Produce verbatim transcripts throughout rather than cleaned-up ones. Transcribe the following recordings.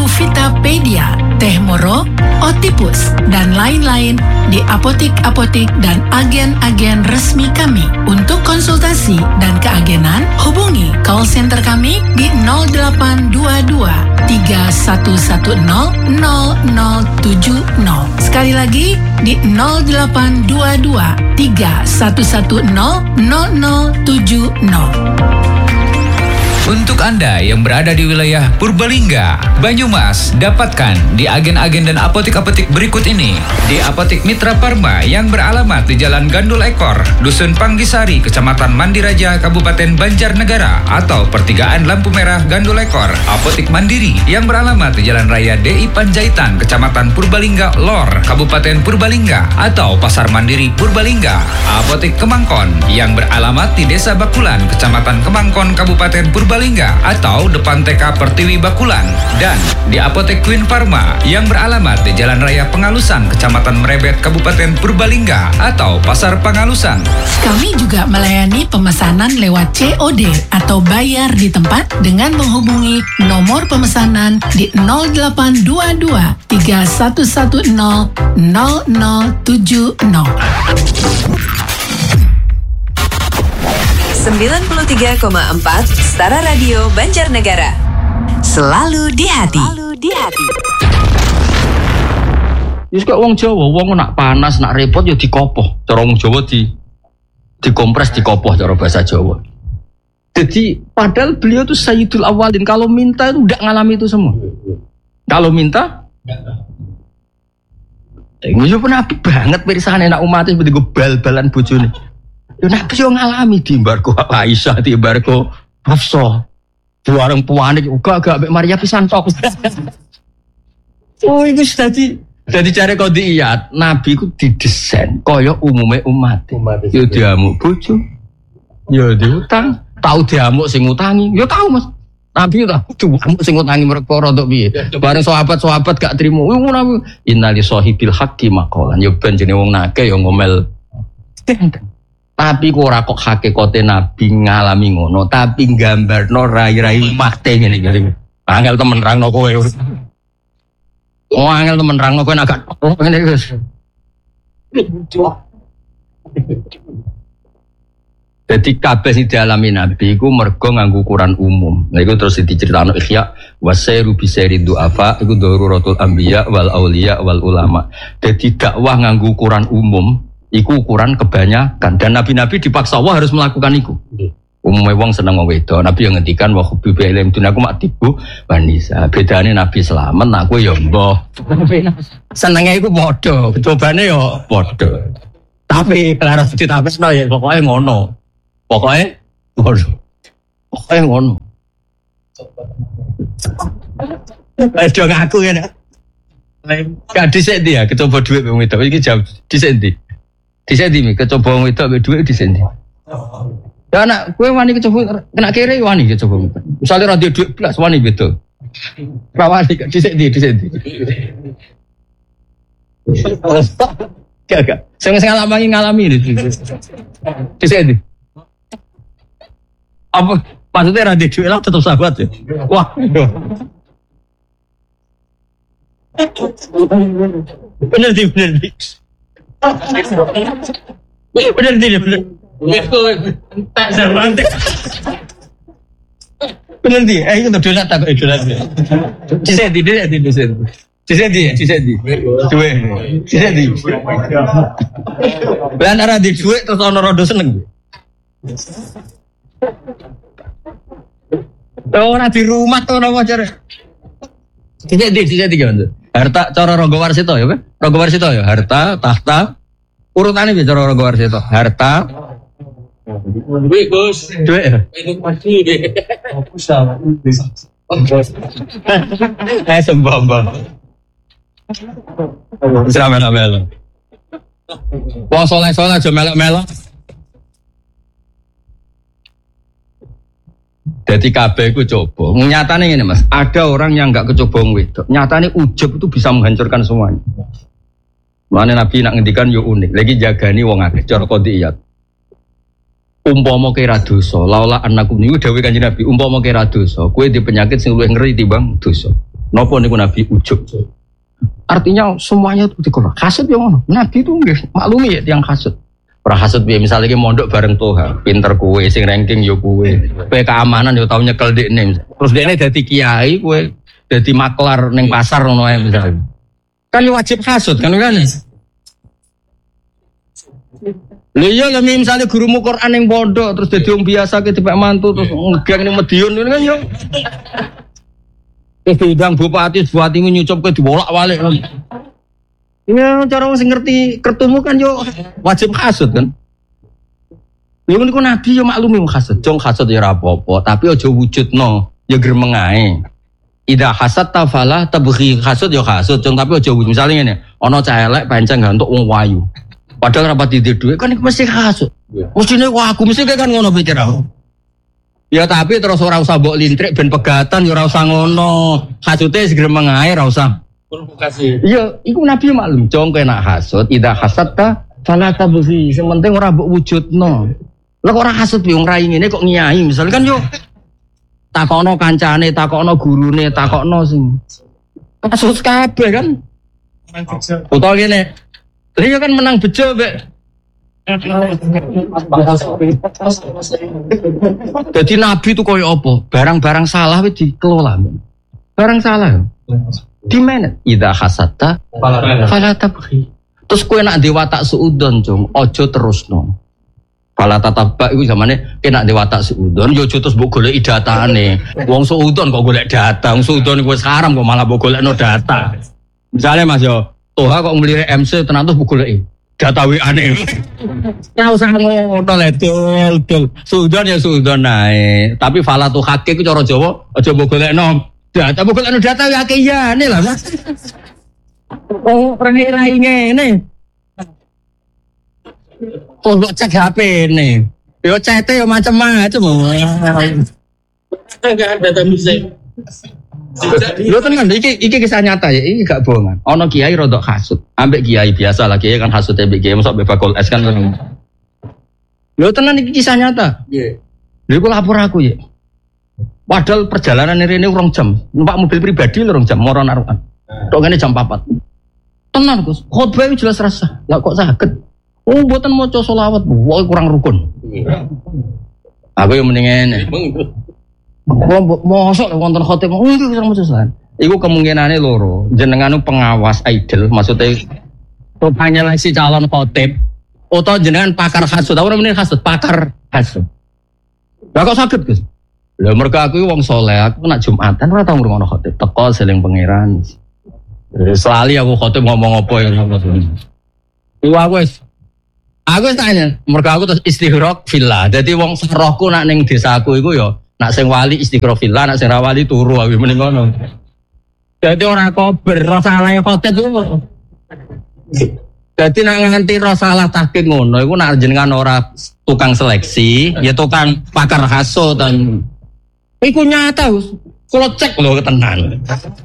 Vitapedia, teh moro, Otipus, dan lain-lain di apotik-apotik dan agen-agen resmi kami. Untuk konsultasi dan keagenan, hubungi call center kami di nol delapan dua dua tiga satu satu nol nol nol tujuh nol. Sekali lagi di nol delapan dua dua tiga satu satu nol nol nol tujuh nol. Untuk Anda yang berada di wilayah Purbalingga, Banyumas, dapatkan di agen-agen dan apotik-apotik berikut ini. Di Apotik Mitra Parma yang beralamat di Jalan Gandul Ekor, Dusun Panggisari, Kecamatan Mandiraja, Kabupaten Banjarnegara, atau Pertigaan Lampu Merah Gandul Ekor. Apotik Mandiri yang beralamat di Jalan Raya D I Panjaitan, Kecamatan Purbalingga Lor, Kabupaten Purbalingga, atau Pasar Mandiri Purbalingga. Apotik Kemangkon yang beralamat di Desa Bakulan, Kecamatan Kemangkon, Kabupaten Purbalingga, atau depan T K Pertiwi Bakulan. Dan di Apotek Queen Pharma yang beralamat di Jalan Raya Pengalusan, Kecamatan Merebet, Kabupaten Purbalingga, atau Pasar Pengalusan. Kami juga melayani pemesanan lewat C O D atau bayar di tempat dengan menghubungi nomor pemesanan di nol delapan dua dua tiga satu satu nol nol nol tujuh nol. sembilan puluh tiga koma empat Setara Radio Banjarnegara. Selalu di hati. Selalu di hati. Wis kok wong Jawa, wong nak panas, nak repot ya dikopoh. Cara wong Jawa di dikompres, dikopoh cara bahasa Jawa. Jadi padahal beliau tuh Sayyidul Awwalin, kalau minta itu enggak ngalami itu semua. Kalau minta ini yo penapi banget pirsane nak umat itu begitu bal-balan bojone. Yo nak yo ngalami di embargo Aisyah, di embargo Hafsah. Buareng puane uga gak mek Maria pisan tok. Oh iku dadi dadi cara kodiyat, Nabi ku didesain kaya umume umat. Yo diamuk bojo. Yo diutang, tau diamuk sing ngutangi. Yo tau Mas. Nabi ta diamuk sing ngutangi perkara tok piye. Bareng sahabat-sahabat gak trimo. Ngono innali sahibil haqqi maqalan. Yo ben jenenge wong nake yo ngomel. Tapi kok ora kok hakikate Nabi ngalami ngono, tapi nggambarno rai-rai mate ngene iki. Angel temen nerangno kowe. Oh, angel temen nerangno kowe agak ngene iki, Gus. Dadi kabeh sing dialami Nabi iku mergo nganggo ukuran umum. Nah iku terus diceritakno Ihya wasairu bisari du'afa iku daruratul anbiya wal auliya wal ulama. Dadi dakwah nganggo ukuran umum iku ukuran kebanyakan, dan nabi-nabi dipaksa Allah harus melakukan itu. Umumnya wong seneng wong wedok, Nabi yang ngendikan wa hubbi bi ilm dunya aku mak tibu wanisa. Bedane Nabi selamat, nak kowe ya mbah. Senenge iku padha, cobane ya padha. Tapi kalau harus ditapesno ya pokoknya ngono. Pokoknya ngono. Pokoknya ngono. Aja ngaku ya. Gak dhisik ndi ya, kecoba dhuwit wong wedok iki jam dhisik ndi? Dhisik ndi kecoba wong wedok mek dhuwit dhisik ndi? Ya anak kowe wani kecoba kena kere wani kecoba. Misale ra duwe dhuwit blas wani beda. Ra wani dhisik ndi dhisik ndi. Gak gak. Sing ngalami ngalami iki. Dhisik ndi? Apa maksudnya ra duwe dhuwit lah tetep sahabat ya? Wah. Bener di bener di bener di bener tak serbantek bener di eh itu dolat tak itu dolat di sini di sini di sini di sini di sini dua di sini belan arah di dua terus ono rodo seneng orang di rumah tuh orang wajar tidak di tidak tiga untuk harta cara Rangga Warsito ya kan Rangga Warsito ya harta tahta urutannya biar cara Rangga Warsito harta duit Gus duit ya itu pasti deh pusat eh sembambang selamat melok wong soleh soleh aja melok melok. Jadi kabeh iku coba. Nyatane ngene Mas, ada orang yang enggak kecoba wedok. Nyatane ujub itu bisa menghancurkan semuanya. Mane Nabi nak ngendikan yo unik. Lagi jagani wong akeh cara qadiyat. Umpama kira dosa, laula annakum niku dawuh Kanjeng Nabi, umpama kira dosa, kowe di penyakit sing luwih ngeri timbang dosa. Napa niku Nabi ujub. Artinya semuanya itu dikolok. Hasud ya ngono. Nabi itu nggih maklumi ya tiyang hasud. Ora hasud piye misale iki mondok bareng Toha, pinter kowe sing ranking ya kowe. Kowe keamanan ya tau nyekel dekne. Terus dekne dadi kiai, kowe dadi maklar ning pasar ngono ae misale. Kan wajib hasud kan kan. Lha iya lha misale gurumu Quran ning pondok terus dadi wong biasa ki dipek mantu terus ngegeng ning Madiun kan yo. Wis diundang bupati, bupatimu nyucup ke dibolak-balik. Ya cara wong sing ngerti kertumu kan yo wajib hasud kan. Ya niku Nabi yo maklumi wong hasud. Jong hasud ya ora apa-apa, tapi aja wujudno, ya gremeng ae. Ida hasad tafala tabghi hasud yo hasud, jong tapi aja wujud. Misale ngene, ana cah elek pancen gantuk wong wayu. Padahal ora pati duwe kan iku mesti hasud. Mestine wah aku mesti kan ngono pikir aku. Ya tapi terus ora usah mbok lintrik ben pegatan ya ora usah ngono. Hasude gremeng ae ora usah provokasi. Iya, iku Nabi maklum, jong kena hasud, ida hasadta fala tabghi. Sing penting ora mbok wujudno. Lah kok ora hasud wong rai ngene kok ngiyai, misal kan yo takokno kancane, takokno gurune, takokno sing kasus kabeh kan. Utawa ngene. Lha kan menang bejo mek. Jadi Nabi itu koyo apa? Barang-barang salah wis dikelola. Barang salah. Di mana? Idza hasatta fala tabghi. Terus kowe nak dewatak suudon, Jong, aja terusno. Fala tatabba iku zamane kena dewatak suudon, yo aja terus mbok goleki datane. Wong suudon kok golek data, wong suudon iku wis haram kok malah mbok golekno data. Misale Mas yo, Toha kok melirik M C tenan terus mbok goleki data W A-ne. Ora usah ngono le dul dul. Suudon ya suudon ae. Tapi fala tu hakik ku cara Jawa aja mbok golekno data, mbok golekno data ya akehane lah. Oh, rai-rai ngene. Oh, mbok cek H P ne. Yo cete yo macam-macam. Enggak data musik. Lho tenan iki iki kisah nyata ya, iki gak bohongan. Ana kiai rodok hasud, ambek kiai biasa lah, kiai kan hasud ambek kiai mosok bebakol es kan. Lho tenan iki kisah nyata. Nggih. Lha iku lapor aku ya. Padahal perjalanan rene urung jam, numpak mobil pribadi lho urung jam, moro narukan. Tok ngene jam empat. Tenan Gus, khotbah iki jelas rasa. Lah kok saged? Oh, mboten maca selawat, wae kurang rukun. Aku yo mending ngene. Kalau mosok wonten khotib mungkin bisa maca. Iku kemungkinane loro. Jenengan pengawas idol, maksudnya rupanya lah si calon khotib. Atau jenengan pakar hasud, ora meneh hasud, pakar hasud. Lah kok saged, Gus? Lah mergo aku wong saleh, aku nak Jumatan ora tau ngrungokno khotib, teko seling pangeran. Selali aku khotib ngomong apa ya sama Tuhan. Iku aku wis aku tanya, mergo aku terus istighraq fillah. Dadi wong rohku nak ning desaku iku ya nak sing wali istiqra fillah, nak sing ra wali turu aku mending ngono. Dadi ora kober, ora salah khotib iku. Dadi nak nganti ora salah tahqiq ngono iku nak jenengan ora tukang seleksi, ya tukang pakar hasud dan iku nyata, kula cek lho tenan.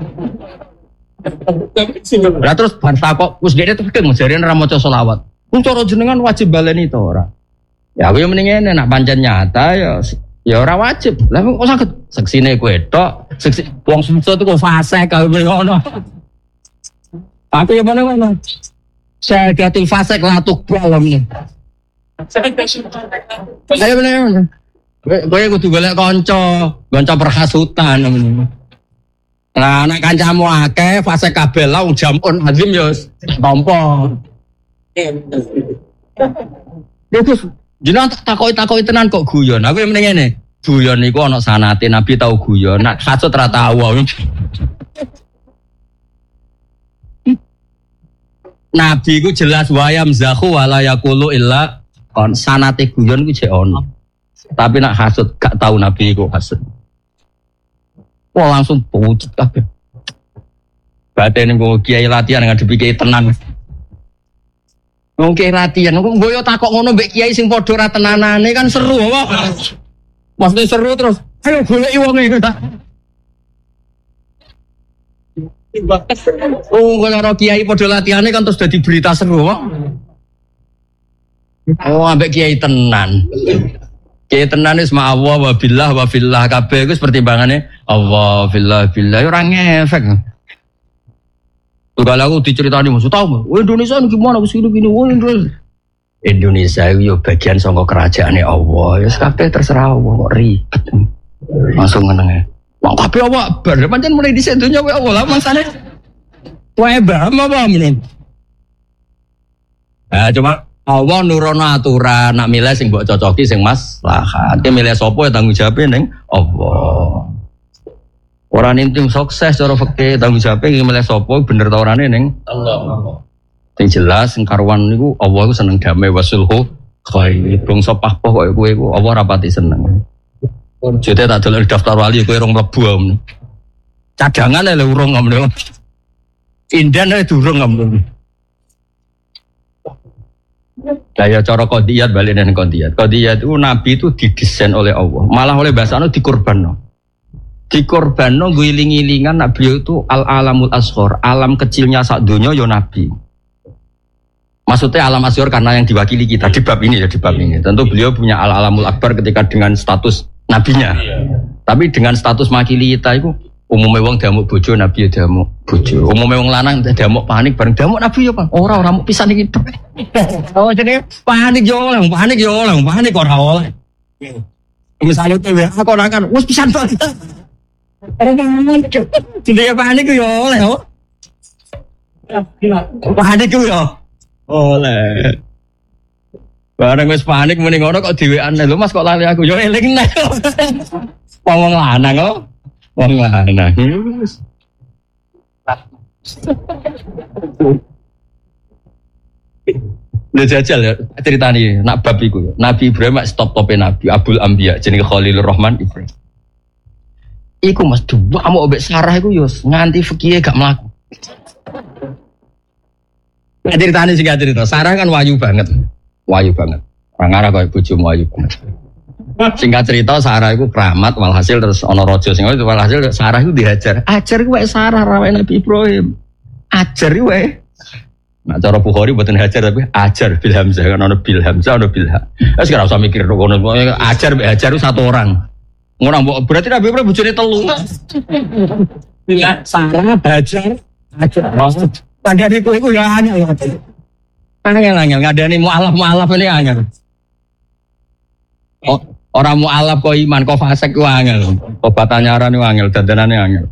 Lah terus bar takok, wis dhekne tahqiq jare ora maca selawat. Ku cara jenengan wajib baleni to ora? Ya aku yo mending ngene nak pancen nyata ya ya ora wajib. Lah kok saged seksine kowe tok, seksi wong sumsut kok fasik kaya ngono. Aku yo meneng ngono. Saya gatil fasik la tukbal ngene. Ayo meneng. Kowe kudu golek kanca, kanca perhasutan ngono. Lah nek kancamu akeh fasik kabeh la wong jamun azim yo tampa. Terus jenengan takoki-takoki tenan kok guyon. Aku yang mending ngene. Guyon niku ana sanate, Nabi tau guyon. Nak hasud ra tau. Nabi ku jelas wayam zahu wala yaqulu illa kon sanate guyon ku jek ono. Tapi nak hasud gak tau Nabi ku hasud. Wah langsung pucet kabeh. Baten nggo kiai latihan ngadepi kiai tenan. Mungkin latihan, kok gue takok ngono mbek kiai sing padha ra tenanane kan seru apa? Maksudnya seru terus, ayo goleki wong iki tak. Oh, kalau kiai padha latihane kan terus dadi berita seru apa? Oh, ambek kiai tenan. Kayak tenan wis ma Allah wa billah wa fillah kabeh iku pertimbangane Allah billah billah ora ngefek. Kalau aku diceritani maksud tahu, wah Indonesia ini gimana begini gini, wah Indonesia. Indonesia itu bagian sangka kerajaane Allah, ya kabeh terserah Allah kok ribet. Langsung ngenenge. Wong kabeh apa bar pancen mulai dhisik donya wae Allah lah mangsane. Wae bah apa meneh. Ah cuma Allah nurono aturan, nak milih sing mbok cocoki sing maslahat. Ki milih sapa ya tanggung jawabe ning Allah. Ora ninting sukses cara fikih tanggung jawabe ki milih sapa bener ta orane ning Allah. Sing jelas sing karuan niku Allah iku seneng damai wasulhu khair. Bangsa pahpoh koyo kowe iku Allah rapati seneng. Jete tak delok daftar wali kowe rong mlebu om. Cadangan lho urung om. Indan ae durung om. Daya cara qadiyat balik nang qadiyat. Qadiyat itu nabi itu didesain oleh Allah. Malah oleh bahasane dikorbanno. Dikorbanno nggo iling-ilingan nak beliau itu al-alamul asghar, alam kecilnya sak donya ya nabi. Maksudnya alam asghar karena yang diwakili kita di bab ini ya di bab ini. Tentu beliau punya al-alamul akbar ketika dengan status nabinya. Tapi dengan status makili kita itu umumnya wong damuk bojo nabi ya damuk bojo. Umumnya wong lanang damuk panik bareng damuk nabi ya Pak. Ora ora muk pisan iki. Oh jenenge panik yo oleh, panik yo oleh, panik ora oleh. Misalnya T W A kok ora kan wis pisan banget. Ora panik. Jenenge panik yo oleh oh. Panik yo oleh. Bareng wis panik muni ngono kok dhewean lho Mas kok lali aku yo eling nek. Wong lanang kok. Wong lanang. Lha jajal ya ceritani nak bab iku. Nabi Ibrahim stop tope Nabi Abdul Anbiya jenenge Khalilur Rahman Ibrahim. Iku Mas dua mau mbek Sarah iku yo nganti fikih gak mlaku. Nah, ceritani sing cerita Sarah kan wayu banget. Wayu banget. Ora ngarah koyo bojomu wayu banget. Singkat cerita Sarah iku keramat walhasil terus ana raja sing walhasil Sarah iku dihajar. Ajar iku wae Sarah rawe Nabi Ibrahim. Ajar iku wae. Nah cara Bukhari mboten hajar tapi ajar bil hamzah kan ana bil hamzah ana bil ha. Wes ora usah mikir ngono ajar mbek hajar itu satu orang. Ngono mbok berarti Nabi Ibrahim bojone telu. Bila Sarah hajar ajar. Padahal iku iku ya anyar ya. Angel-angel ngadani mualaf-mualaf ini angel. Oh, orang mualaf kok iman kok fasik ku angel. Obat anyaran ku angel, dandanane angel.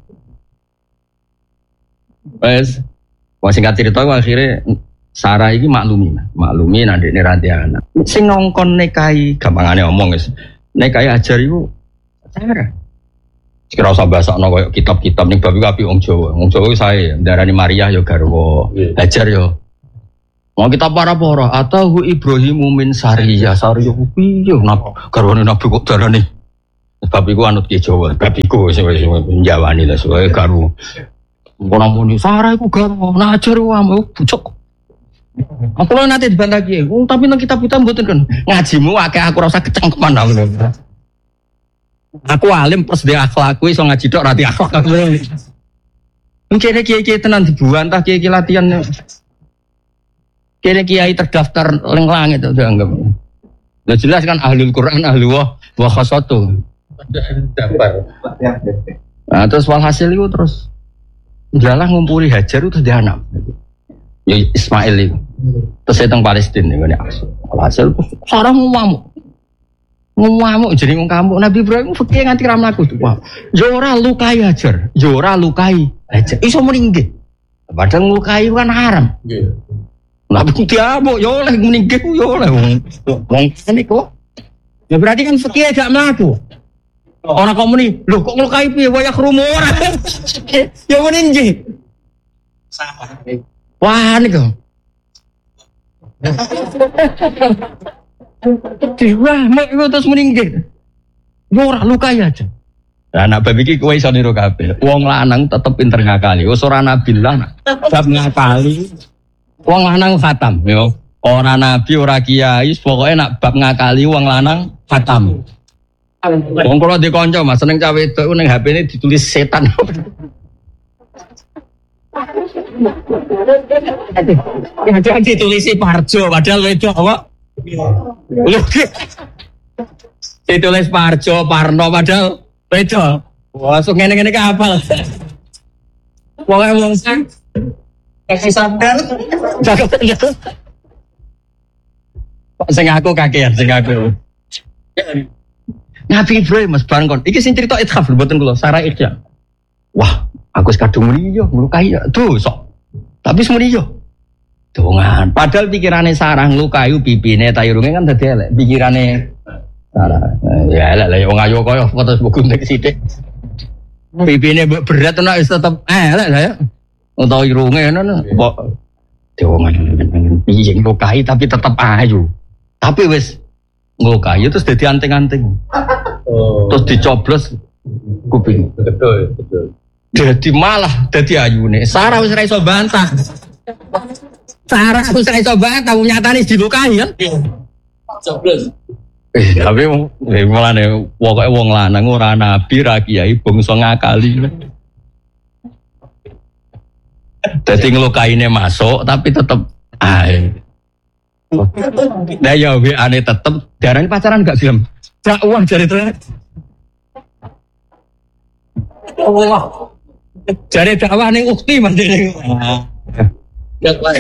Wes wong singkat cerita akhirnya Sarah iki maklumi, maklumi nek ndekne ra anak. Sing ngongkon nikahi gampangane omong wis. Nikahi ajar iku Sarah. Kira usah basakno koyo kitab-kitab ning bab iku api wong Jawa. Wong Jawa sae ndarani Maria ya garwa, Hajar ya. Mau kita para-para atau Ibrahimu min Sariyah, Sariyah piye napa garwane Nabi kok darane. Bab iku anut ki Jawa, bab iku wis njawani lah soe garu. Ora muni Sarah iku garwa, Hajar wae bucuk. Aku lho nate dibantaki, tapi nang kitab-kitab mboten kan. Ngajimu akeh aku ora usah kecengkeman aku. Aku alim plus dia akhlakku iso ngaji tok ra di akhlak aku. Mungkin kiai-kiai tenan dibantah kiai-kiai latihan. Kiai-kiai terdaftar ning langit itu dianggap. Nah jelas kan ahlul Quran ahlu wa wa khasatu. Daftar. Nah terus walhasil itu terus jalan ngumpuli Hajar itu dia anak. Ya Ismail itu. Terus saya teng Palestina ngene asal. Walhasil sarang ngamuk. Ngamuk jadi wong kampung Nabi Ibrahim fikih nganti ra mlaku tuh. Ya ora lukai Hajar, ya ora lukai Hajar. Iso meninggi. Padahal lukai kan haram. Nggih. Lah diamuk ya oleh meninggi ku ya oleh wong. Wong ngene kok. Ya berarti kan fikih gak mlaku. Ora kok muni, lho kok lukai piye waya krumu ora. Ya meninggi. Sama. Wah niku. Wah, mek iku terus meninggi. Ora lukai aja. Lah anak bab iki kowe iso niru kabeh. Wong lanang tetep pinter ngakali. Wis ora nabilah bab ngakali. Wong lanang khatam, yo. Ora nabi, ora kiai, pokoke nak bab ngakali wong lanang khatam. Wong kula di kanca Mas seneng cah wedok ning H P-ne ditulis setan. Ya ditulis Parjo padahal wedok apa? Ditulis Parjo, Parno padahal beda. Wah, sok ngene-ngene kapal. Pokoke wong sing kasih sadar. Sing aku kakean, sing aku. Nabi Ibrahim Mas bareng kon. Iki sing cerita ithaf mboten kula, Sarah Ikhya. Wah, aku wis kadung mriyo, nglukai tuh sok. Tapi semriyo. Dongan. Padahal pikirane Sarah nglukai pipine tairunge kan dadi elek. Pikirane Sarah. Ya elek lah wong ayu koyo foto buku nek sithik. Pipine berat tenan wis tetep elek lah ya. Utawa irunge ngono kok dongan piye nglukai tapi tetep ayu. Tapi wis nglukai terus dadi anting-anting. Oh. Terus dicoblos kuping. Betul, betul. Jadi malah dadi ayune. Sarah wis ra iso bantah. Sarah wis ra iso bantah nyatane dilukai kan. Coblos. Eh, tapi eh, mulane pokoke wong lanang ora nabi ra kiai bangsa ngakali. Dadi nglukaine masuk tapi tetep ae. Lah ya ane tetep darane pacaran gak gelem. Dakwah jare terus. Allah. Jare dakwah ning ukti Mas dene. Dakwah.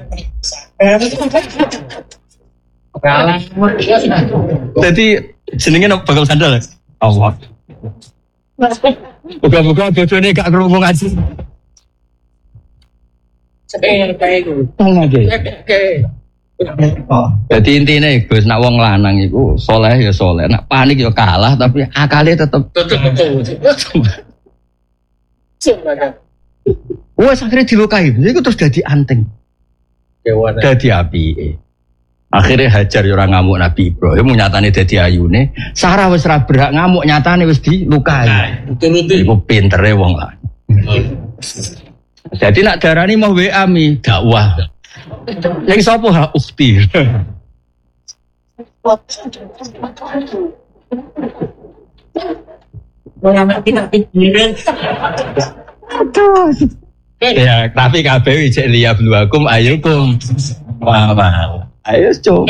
Jadi jenenge bakal sandal. Allah. Buka-buka bojone gak krungu ngaji. Eh kae iku. Tangage. Jadi intinya Gus, nak wong lanang itu soleh ya soleh, nak panik ya kalah, tapi akalnya tetap. Wah, akhirnya dilukai, itu terus jadi anting, jadi api. Akhirnya Hajar orang ngamuk Nabi Ibrahim, nyatane jadi ayune. Sarah wis ra berhak ngamuk, nyatane wis dilukai. Iku pintere wong lanang. Jadi nak darani mau W A mi dakwah. Yang sapa ha ukti. Ya, tapi kabeh cek liya bluakum ayukum. Wah, wah. Ayo coba.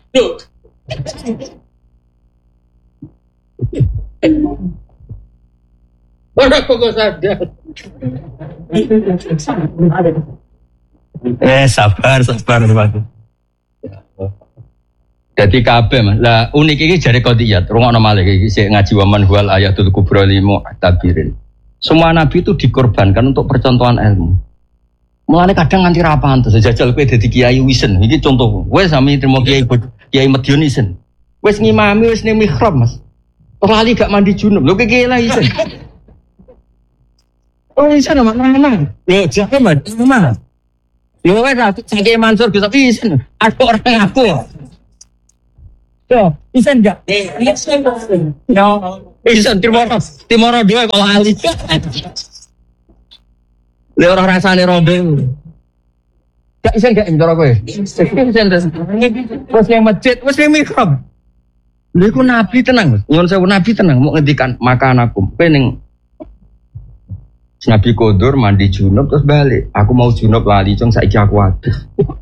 Ora kok sadar. Eh sabar sabar Mas. Jadi kabeh Mas. Lah unik iki jare qadiyat. Rungokno malih iki sik ngaji waman wal ayatul kubra limu tabirin. Semua nabi itu dikorbankan untuk percontohan ilmu. Mulane kadang nganti ra pantes jajal kowe dadi kiai wisen. Iki contoh. Wes sami trimo kiai kiai Madiun isen. Wes ngimami wis ning mihrab Mas. Lali gak mandi junub. Lho keke lah isen. Oh isen mana? Yo jaga man, mana? Yo wes Kiai Mansur bisa isen. Aku orang aku. Yo, isen enggak? Isen. Yo, isen Timor. Timor dua kalau ali. Le orang rasane rondo. Gak isen gak ndoro kowe? Isen terus. Wes yang masjid, wes yang mihrab. Lha iku nabi tenang, nyuwun sewu nabi tenang mau ngendikan makan aku. Kowe ning Nabi Kodur mandi junub terus balik. Aku mau junub lali cung saiki aku adus.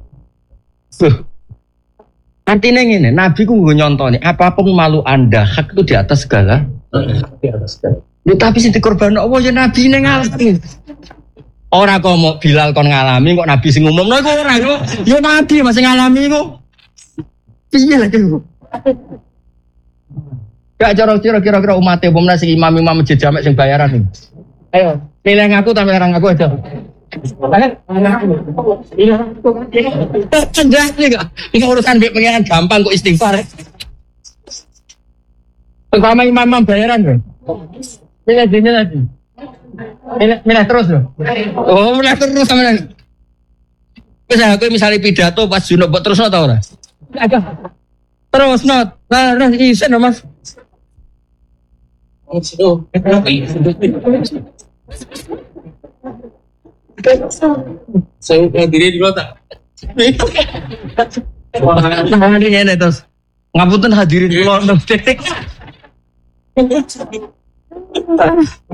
Artinya ngene, Nabi ku nggo nyontoni apapun malu Anda hak itu di atas segala. Di atas segala. Ya, tapi sing dikorban Allah ya Nabi ning ngalami. Ora kok mau Bilal kon ngalami kok Nabi sing ngumumno iku ora yo. Ya Nabi masih ngalami iku. Piye lagi iku? Gak cara kira-kira umat e pomna sing imam-imam masjid jamek sing bayaran. Ayo, pilih ngaku tapi orang ngaku aja. Cendak nih kak, ini urusan pengiran gampang kok istighfar. Pertama imam-imam bayaran kan? Pilih dini lagi. Pilih terus loh. Oh, pilih terus sama lagi. Bisa aku misalnya pidato pas junub buat terus no tau lah. Terus not, nah, nah, isen mas. Oh, saya diri dulu tak. Wah, ini ini terus. Ngapunten hadirin dulu.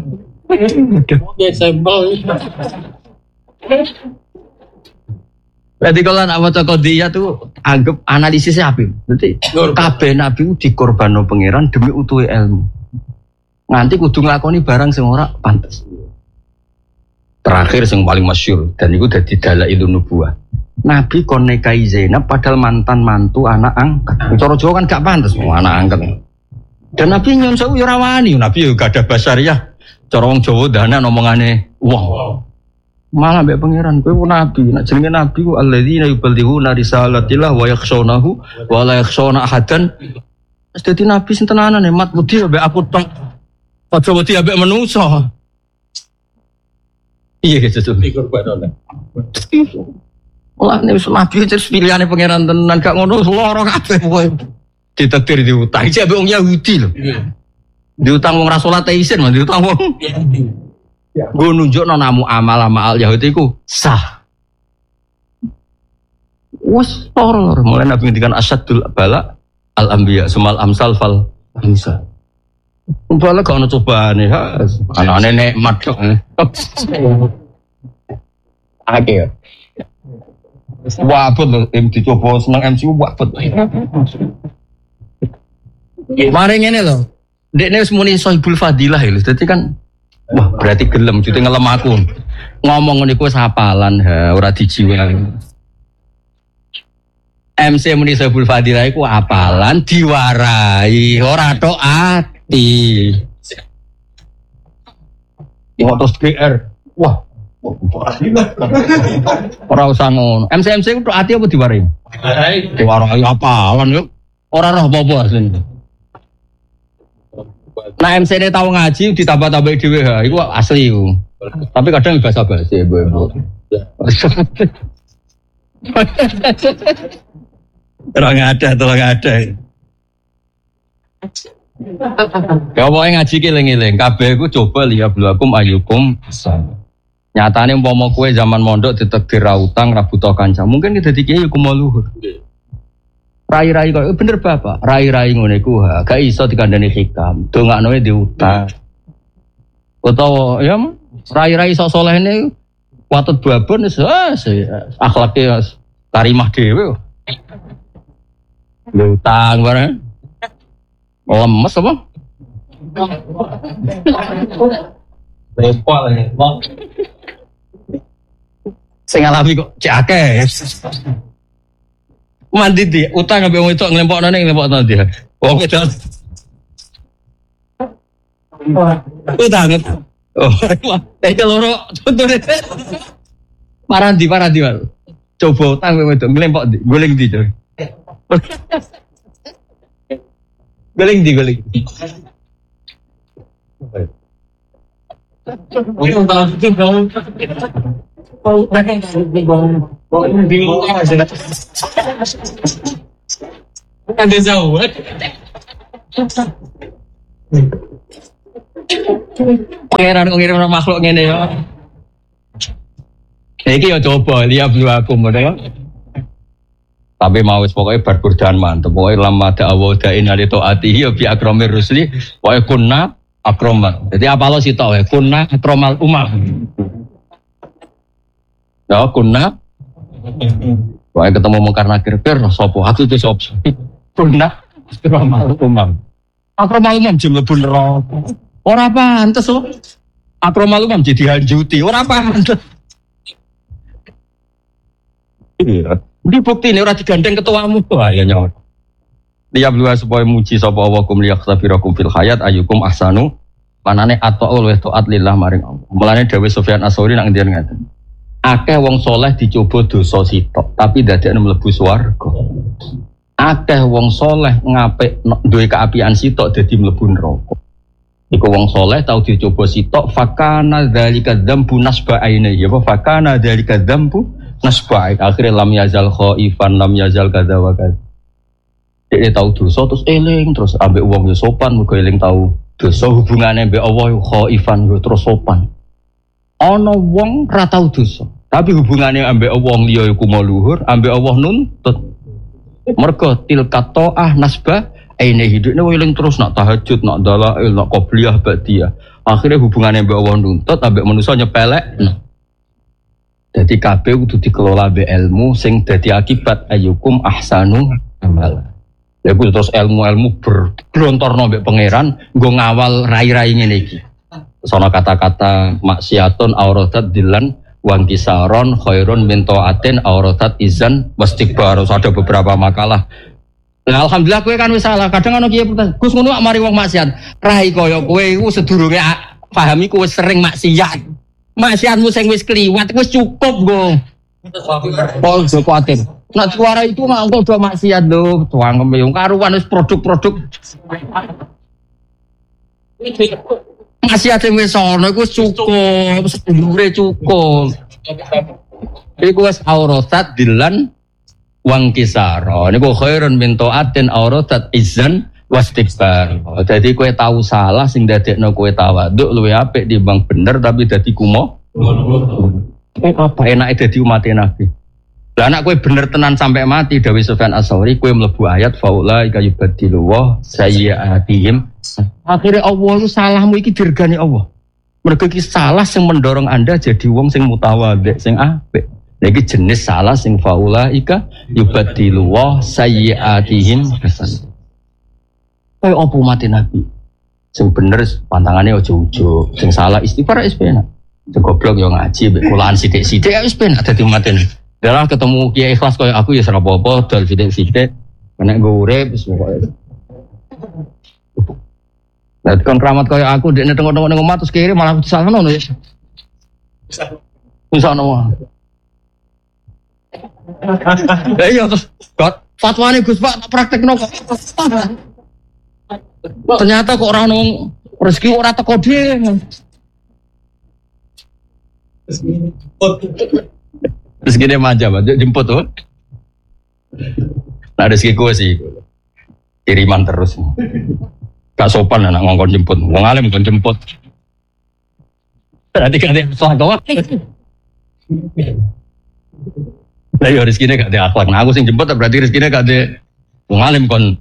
Oke, sampel. Berarti kalau nak maca qadiyah tuh anggap analisisnya apa? Berarti kabeh nabi ku dikorbanno pangeran demi utuhe ilmu. Nganti kudu nglakoni barang sing ora pantes. Terakhir yang paling masyhur dan itu dadi dalailun nubuwah. Nabi kon nikahi Zainab padahal mantan mantu anak angkat. Cara Jawa kan gak pantes mau anak angkat. Dan Nabi nyun sewu ya ora wani, Nabi yo gak ada basariah. Cara wong Jawa dana omongane wah. Malah mbek pangeran kowe nabi, nek jenenge nabi ku alladzina yuballighuna risalatillah wa yakhshawnahu wa la yakhshawna ahadan. Wis dadi nabi sing tenanan mat wedi mbek aku tok. Aja wedi mbek menungso. Iya gitu tuh. Korban. Olah nek nabi terus pilihane pangeran tenan gak ngono loro kabeh kowe. Ditakdir diutang iki mbek wong Yahudi lho. Diutang wong ra salat isin, diutang wong. Gue nunjukno namu amal amal Yahudi ku sah. Wes loro mulai Nabi ngendikan asyadul bala al anbiya sumal amsal fal amsal. Umpama gak ono cobane ha anane nikmat kok. Oke. Wabut lho M dicoba seneng M C U wabut. Mari ngene lho. Dekne wis muni Sohibul Fadilah lho. Dadi kan wah berarti gelem jute ngelem aku. Ngomong ngene iku sapalan ha ora dijiwa. M C muni Sohibul Fadilah iku apalan diwarai ora tok ati. Yo terus G R. Wah. Ora usah ngono. M C M C ku tok ati apa diwarai? Diwarai. Diwarai apalan yo. Ora roh apa-apa asline. Nah M C ini tahu ngaji ditambah-tambah dhewe ha iku asli iku. Tapi kadang bahasa basi ibu-ibu. Terang ada, terang ada. Ya pokoke ngaji ki eling-eling kabeh iku coba liyabluwakum ayyukum ahsan. Nyatane umpama kowe zaman mondok ditakdir ra utang ra butuh kanca, mungkin kita dadi kiai iku luhur. Rai-rai kok bener Bapak, rai-rai ngono iku ha gak iso dikandani hikam. Dongaknoe diutang. Utawa ya rai-rai sok salehne watut babon wis akhlake karimah dhewe. Utang bareng. Lemes apa? Repot ya. Sing alami kok cek akeh. Mandi di utang ambek wong itu nglempokno ning nglempokno dia. Wong itu. Utang. Oh, iki loro contone. Parah di parah di. Coba utang wong itu nglempok di, goleng di. Goleng di goleng. Wong tahu iki bang. Oh, pakai bingung. Bingung aja. Ada jauh. Pangeran ngirim makhluk ngene ya. Iki yo coba lihat dulu aku model. Tapi mau wis pokoke bar burdan mantep. Pokoke lama da'awa da'in ali taati ya bi akramir rusli wa kunna akramal. Jadi apa lo sitok wae kunna akramal umam. Ya kunna wae ketemu mungkar nakir per sapa aku itu sapa kunna akramal umam. Akramal umam jumlah bener. Ora pantes lho. Akramal umam jadi hanjuti, ora pantes. Iya. Di bukti ini orang digandeng ketuamu. Wah ya nyawa. Dia berdua supaya muji sapa Allah kum liyakhsabirakum fil hayat ayyukum ahsanu. Manane ata'ul wa ta'at lillah maring Allah. Mulane Dawe Sufyan As-Tsauri nak ngendian ngaten. Akeh wong soleh dicoba dosa sitok, tapi dadekne mlebu swarga. Akeh wong soleh ngapik duwe keapian sitok dadi mlebu neraka. Iku wong soleh tau dicoba sitok fakana dzalika dzambu nasba aine ya fakana dzalika dzambu nasba akhirnya lam yazal khaifan lam yazal kadza wa kadza. Dia tahu dosa terus eling terus ambek wong yo sopan muga eling tahu dosa hubungane mbek Allah khaifan terus sopan. Ana wong ra tau dosa, tapi hubungane ambek wong liya iku luhur, ambek Allah nuntut. Mergo tilka ta'ah nasba aine hidupne eling terus nak tahajud, nak dalail, nak qobliyah ba'diyah. Akhirnya hubungane ambek Allah nuntut, ambek manusa nyepelek. Jadi kabeh kudu dikelola be ilmu sing dadi akibat ayyukum ahsanu amala. Ya kudu terus ilmu-ilmu berglontorno mbek pangeran nggo ngawal rai-rai ngene iki. Sono kata-kata maksiatun auradat dilan wang kisaron khairun min taatin auradat izan wastikbar. Ada beberapa makalah. Nah, alhamdulillah kowe kan wis salah. Kadang ana kiye protes, Gus ngono mari wong maksiat. Rai kaya kowe iku sedurunge pahami kowe sering maksiat. Maksiatmu sing wis kliwat wis cukup go. Oh, do kuatir. Nek suara itu nganggo do maksiat lho, tuang kembung karuan wis produk-produk. Maksiat sing wis ana iku cukup, sedulure cukup. Iku wis auratat dilan wang kisara. Niku khairun min taatin auratat izan wastikbar. Jadi kowe tahu salah sing dadekno kowe tawaduk luwih apik timbang bener tapi dadi kumo. Apa enake dadi umat Nabi. Lah anak kowe bener tenan sampai mati Dawi Sufyan As-Tsauri kowe mlebu ayat faula ikayubadilu wa sayyi'atihim. Akhire Allah itu salahmu iki dirgani Allah. Mergo iki salah sing mendorong Anda jadi wong sing mutawadhi sing apik. Lagi jenis salah sing faula ika yubadilu wa sayyi'atihim hasan. Kayak opo mati Nabi. Sing bener pantangannya ojo-ojo, sing salah istighfar wis penak. Sing goblok yo ngaji mek kulaan sithik-sithik wis penak dadi mati. Dalah ketemu kiai ikhlas koyo aku ya ora apa-apa, dol sithik-sithik. Nek nggo urip wis pokoke. Lah kon keramat koyo aku dekne tengok-tengok ning omah terus kiri malah disalahno ya. Bisa. Bisa ono. Eh iya terus fatwane Gus Pak tak praktekno kok. Ternyata kok ora ono rezeki ora teko dhewe. Rezeki dia manja, Pak. Jemput tuh. Nah rezeki gue sih kiriman terus. Gak sopan anak ngongkon jemput. Wong alim kon jemput. Berarti kan dia salah kok. Lah yo rezekine gak ada akhlak. Nah aku sing jemput berarti rezekine gak ada wong alim kon.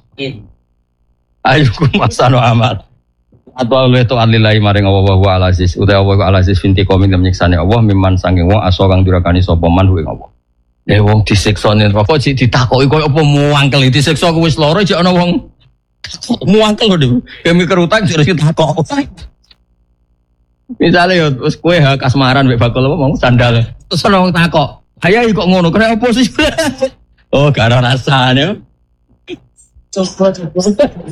Ayo ku masano amat. Atau oleh to alillahi maring Allah wa alaziz. Uta Allah wa alaziz finti koming nyiksane Allah miman sange wong aso kang durakani sapa man kuwi Allah. Eh wong disiksa ning kok sik ditakoki koyo apa muangkel disiksa ku wis lara jek ana wong muangkel lho. Ya mikir utang jek ditakok. Misale yo wis kowe hak asmaran mek bakul apa mau sandal. Terus ana wong takok. Ayah kok ngono, kena apa sih? Oh, gak ada rasanya. Coba, coba.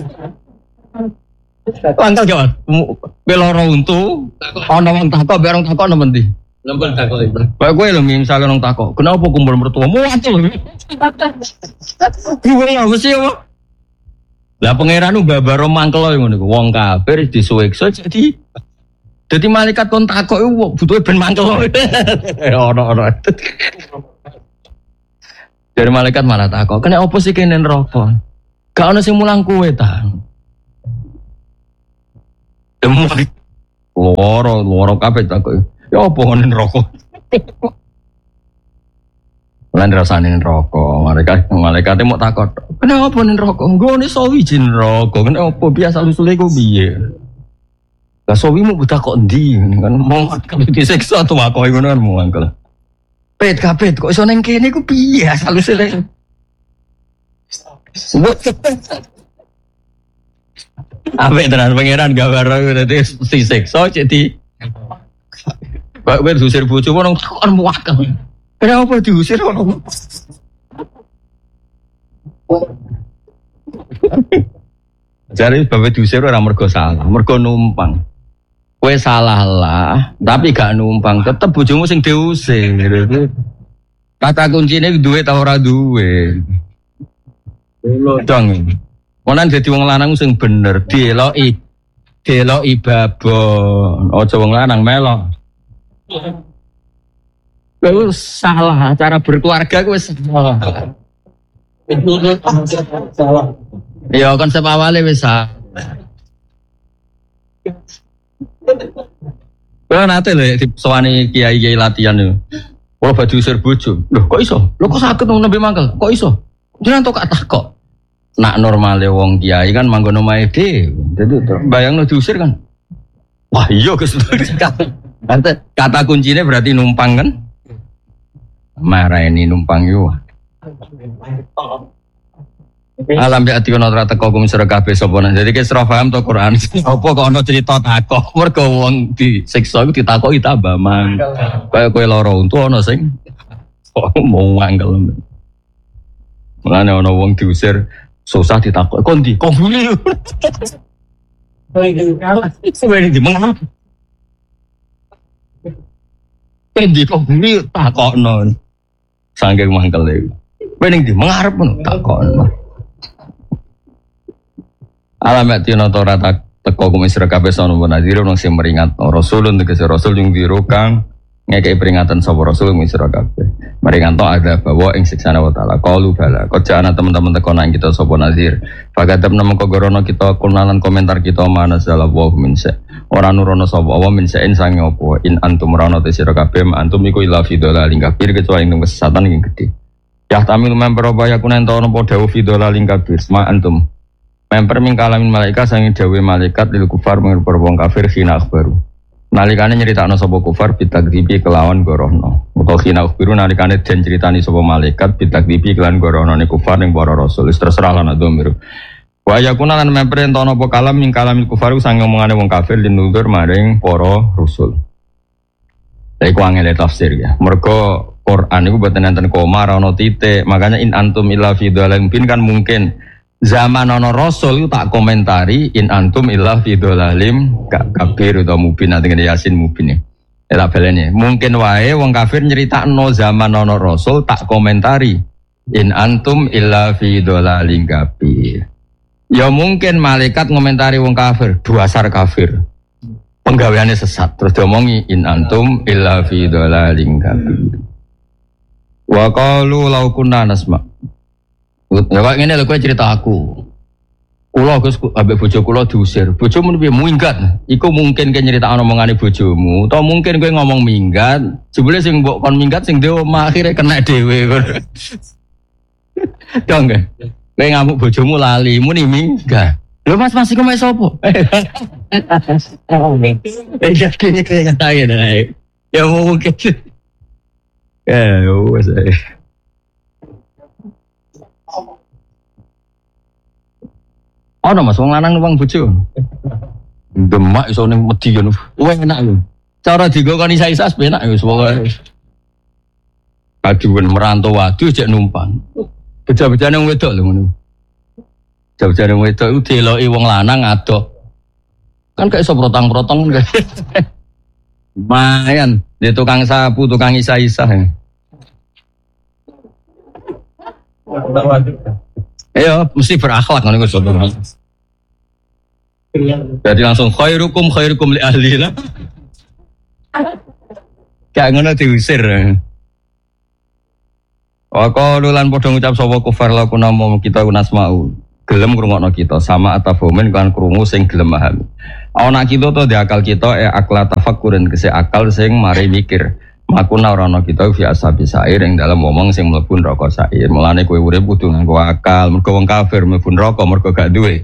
Langkah gimana? Beloro untuk, ada orang takut, biar orang takut nama nanti. Lembar takut itu. Baik gue loh, misalnya orang takut. Kenapa kumpul mertua? Mau aja loh. Gue nggak mesti apa. Lah pangeran itu baru mangkel loh, wong kafir disuwekso jadi. Jadi malaikat kon takok iku butuhe ben mangkel. Ono-ono. Dari malaikat malah takok, "Kene opo sih kene neraka?" Gak ono sing mulang kowe ta. Demu loro, loro kabeh takok. Ya opo ngene neraka? Lan rasane neraka, malaikat malaikat mau takok. "Kene opo neraka?" Nggone sawiji neraka. Kene opo biasa usule ku piye? Lah sawi mau buta kok endi kan mau kalau disiksa tuh aku ngono kan mau angkel. Pet kapet kok iso nang kene ku piye asal usule. Ape tenan pangeran gambar dadi disiksa jadi Pak ben diusir bojo nang takon muakal. Kenapa diusir ono? Jare bapak diusir ora mergo salah, mergo numpang. Kowe salah lah, tapi gak numpang, tetep bojomu sing diusir. Kata kuncine duwe ta ora duwe. Lodong. Monan dadi wong lanang sing bener, dieloki. Dieloki babon, aja wong lanang melok. Kowe salah, cara berkeluarga kowe salah. Salah. Ya konsep awalnya wis salah. Kalau nanti lho disowani kiai-kiai latihan lho. Kalau baju usir bojo. Loh kok iso? Loh kok sakit nang nabi mangkel? Kok iso? Jenengan tok gak takok. Nak normale wong kiai kan manggon omahe dhewe. Dadi bayangno diusir kan. Wah iya Gus. Kata kata kuncinya berarti numpang kan? marah ini numpang yo. Alam bi ati kono ora teko kum sira kabeh sapa nang. Jadi ki sira paham to Quran. Apa kok ana cerita takok mergo wong disiksa iku ditakoki tambah man. Kaya kowe lara untu ana sing mau mangkel. Mulane ana wong diusir susah ditakoki. Kon ndi? Kok ngene. Sebenarnya di mana? Kendi kok ngene takokno. Saking mangkel iki. Wening di mengarep ngono takokno. Alamat tino tora tak teko kumis rekabe sono benadir nong si meringat Rasulun tegese Rasul yung diru kang ngekei peringatan sapa Rasul kumis rekabe meringat to ada bahwa ing siksana wa taala qalu bala kerjaan teman-teman teko nang kita sapa nadir pagadep nemu kogorono kita kunalan komentar kita mana salah wa minsa ora nurono sapa wa minsa in sange opo in antum rano te sira kabeh antum iku ila fidola lingkapir kecuali ing kesesatan ing gedhe ya tamil member baya kunen to ono padha fidola lingkapir ma antum memper mingkalamin malaikat sangi dawe malaikat lil kufar mengrupar wong kafir khina akhbaru nalikane nyeritakno sapa kufar bitagribi kelawan gorohno utawa khina akhbaru nalikane den critani sapa malaikat bitagribi kelawan gorohno ne kufar ning para rasul wis terserah lan domir wa yakuna lan memper entono apa kalam mingkalamin kufar sangi omongane wong kafir linulur maring para rasul lha iku angel tafsir ya mergo Quran iku boten enten koma ora ono titik makanya in antum illa fi dhalalin bin kan mungkin zaman ono Rasul itu tak komentari in antum illa fi dhalalim kabir utawa mubin dengan Yasin mubin ya. Ya tak baleni. Mungkin wae wong kafir nyeritakno zaman ono Rasul tak komentari in antum illa fi dhalalim kabir. Ya mungkin malaikat ngomentari wong kafir, dasar kafir. Penggaweane sesat terus diomongi in antum illa fi dhalalim kabir. Wa qalu law kunna nasma' ya kok ngene lho kowe cerita aku. Kula Gus ambek bojo kula diusir. Bojomu piye minggat? Iku mungkin ke nyeritakno omongane bojomu, utawa mungkin kowe ngomong minggat, jebule sing mbok kon minggat sing dhewe omah akhire kena dhewe ngono. Dong kan. Kowe ngamuk bojomu lali, muni minggat. Lho Mas Mas iku mek sapa? Eh ya kene kene kaya nae. Ya mungkin. Eh wes. Ono Mas wong lanang numpang bojo. Demak iso ning wedi ngono. Wah enak lho. Cara digokon isa-isa penak wis pokoke. Aduan merantau waduh jek numpang. Beja-bejane wong wedok lho ngono. Beja-bejane wong wedok iku deloki wong lanang adok. Kan gak iso protang-protong kan. Lumayan, dia tukang sapu, tukang isa-isa. Ayo, mesti berakhlak kan itu sobat. Jadi langsung khairukum khairukum li ahli lah. Kayak ngono diusir. Waqalu lan padha ngucap sapa kufar la kuna mau kita unasmau. Gelem ngrungokno kita sama atafomen kan krungu sing gelem paham. Ana kita to di akal kita e akla tafakkurin kese akal sing mari mikir. Makuna ora ana kita biasa bisa air yang dalam ngomong sing mlebu neraka sair. Mulane kowe urip kudu nganggo akal. Mergo wong kafir mlebu neraka mergo gak duwe.